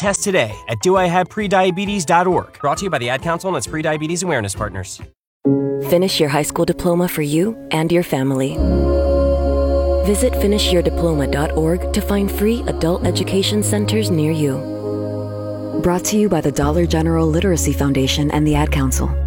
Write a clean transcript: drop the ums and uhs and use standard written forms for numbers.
test today at doihaveprediabetes.org. Brought to you by the Ad Council and its Prediabetes Awareness Partners. Finish your high school diploma for you and your family. Visit finishyourdiploma.org to find free adult education centers near you. Brought to you by the Dollar General Literacy Foundation and the Ad Council.